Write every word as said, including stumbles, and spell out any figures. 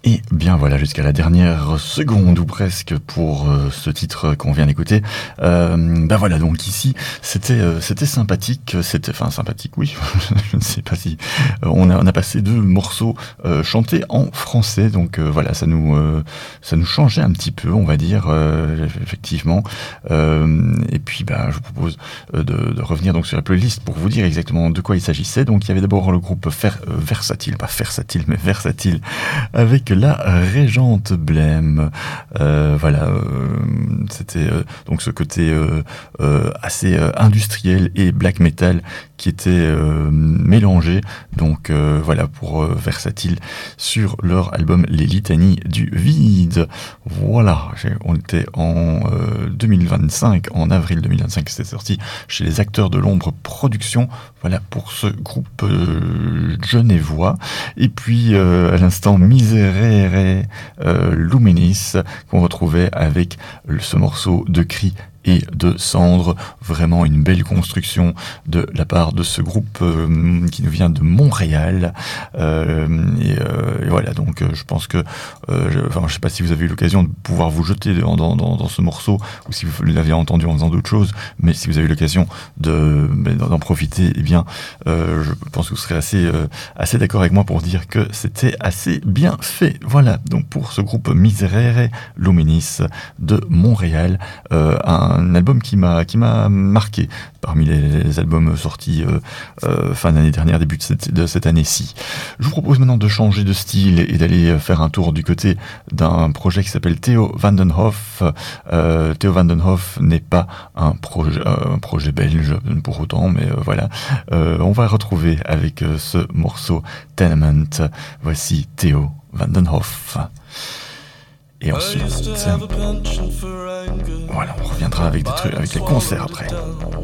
Et bien voilà, jusqu'à la dernière seconde ou presque pour euh, ce titre qu'on vient d'écouter. Euh, ben voilà, donc ici, c'était euh, c'était sympathique, c'était enfin sympathique, oui. Je ne sais pas si euh, on a on a passé deux morceaux euh, chantés en français, donc euh, voilà, ça nous euh, ça nous changeait un petit peu, on va dire euh, effectivement. Euh, et puis, ben, je vous propose de, de revenir donc sur la playlist pour vous dire exactement de quoi il s'agissait. Donc, il y avait d'abord le groupe Fer, euh, Versatile, pas Versatile, mais Versatile, avec la Régente Blême. Euh, voilà, euh, c'était euh, donc ce côté euh, euh, assez euh, industriel et black metal qui était euh, mélangé. Donc euh, voilà pour euh, Versatile sur leur album Les Litanies du Vide. Voilà, on était en euh, deux mille vingt-cinq, en avril deux mille vingt-cinq, c'était sorti chez les Acteurs de l'Ombre Productions. Voilà pour ce groupe euh, genevois. Et puis euh, à l'instant Miserere euh, Luminis qu'on retrouvait avec le, ce morceau de cri et de cendres, vraiment une belle construction de la part de ce groupe euh, qui nous vient de Montréal. Euh, et, euh, et voilà, donc euh, je pense que, euh, je, enfin, je sais pas si vous avez eu l'occasion de pouvoir vous jeter dans, dans, dans, dans ce morceau ou si vous l'avez entendu en faisant d'autres choses, mais si vous avez eu l'occasion de d'en profiter, eh bien, euh, je pense que vous serez assez euh, assez d'accord avec moi pour dire que c'était assez bien fait. Voilà, donc pour ce groupe Miserere Luminis de Montréal, euh, un un album qui m'a qui m'a marqué parmi les, les albums sortis euh, euh, fin d'année dernière, début de cette, de cette année-ci. Je vous propose maintenant de changer de style et d'aller faire un tour du côté d'un projet qui s'appelle Theo Vandenhoff. Euh, Theo Vandenhoff n'est pas un projet, un projet belge pour autant, mais euh, voilà. Euh, on va retrouver avec euh, ce morceau Tenement. Voici Theo Vandenhoff. Et ensuite, voilà, on reviendra avec des trucs, avec les concerts après.